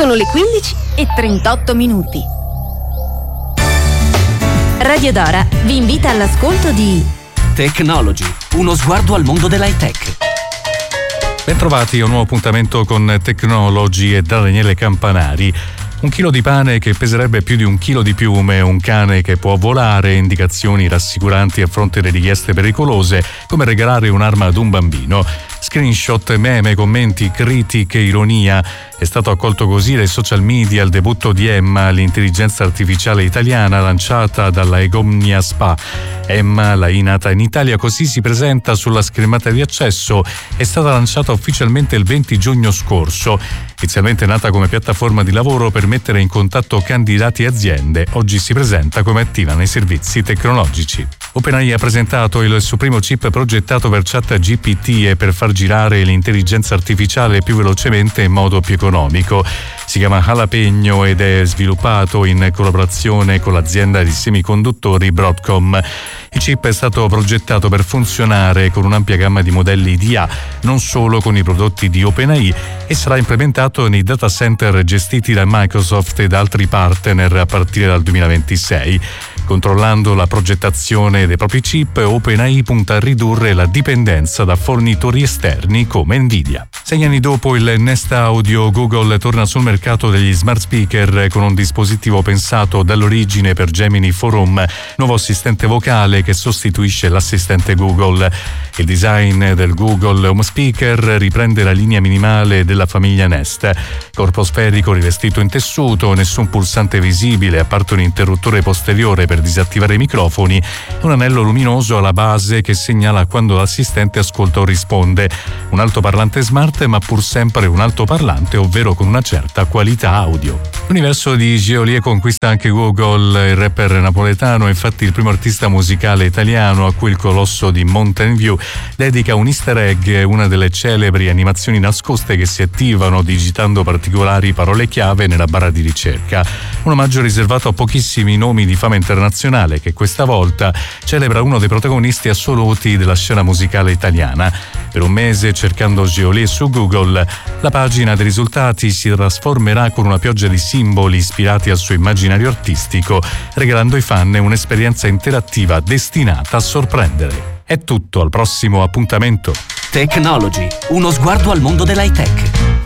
Sono le 15:38. Radio Dora vi invita all'ascolto di Technology, uno sguardo al mondo dell'high tech. Bentrovati a un nuovo appuntamento con Technology e da Daniele Campanari. 1 chilo di pane che peserebbe più di 1 chilo di piume, un cane che può volare, indicazioni rassicuranti a fronte delle richieste pericolose, come regalare un'arma ad un bambino. Screenshot, meme, commenti, critiche, ironia. È stato accolto così dai social media il debutto di Emma, l'intelligenza artificiale italiana lanciata dalla Egomnia SPA. Emma, la nata in Italia, così si presenta sulla schermata di accesso. È stata lanciata ufficialmente il 20 giugno scorso. Inizialmente nata come piattaforma di lavoro per mettere in contatto candidati e aziende, oggi si presenta come attiva nei servizi tecnologici. OpenAI ha presentato il suo primo chip progettato per ChatGPT e per far girare l'intelligenza artificiale più velocemente e in modo più economico. Si chiama Jalapeno ed è sviluppato in collaborazione con l'azienda di semiconduttori Broadcom. Il chip è stato progettato per funzionare con un'ampia gamma di modelli IA, non solo con i prodotti di OpenAI, e sarà implementato nei data center gestiti da Microsoft e da altri partner a partire dal 2026. Controllando la progettazione dei propri chip, OpenAI punta a ridurre la dipendenza da fornitori esterni come Nvidia. 6 anni dopo il Nest Audio, Google torna sul mercato degli smart speaker con un dispositivo pensato dall'origine per Gemini Forum, nuovo assistente vocale che sostituisce l'assistente Google. Il design del Google Home Speaker riprende la linea minimale della famiglia Nest. Corpo sferico rivestito in tessuto, nessun pulsante visibile a parte un interruttore posteriore per disattivare i microfoni e un anello luminoso alla base che segnala quando l'assistente ascolta o risponde. Un altoparlante smart, ma pur sempre un altoparlante, ovvero con una certa qualità audio. L'universo di Geolier conquista anche Google. Il rapper napoletano è infatti il primo artista musicale italiano a cui il colosso di Mountain View dedica un easter egg, una delle celebri animazioni nascoste che si attivano digitando particolari parole chiave nella barra di ricerca. Un omaggio riservato a pochissimi nomi di fama internazionale che questa volta celebra uno dei protagonisti assoluti della scena musicale italiana. Per un mese, cercando Geolier su Google, la pagina dei risultati si trasformerà con una pioggia di simboli ispirati al suo immaginario artistico, regalando ai fan un'esperienza interattiva destinata a sorprendere. È tutto, al prossimo appuntamento. Technology, uno sguardo al mondo dell'high tech.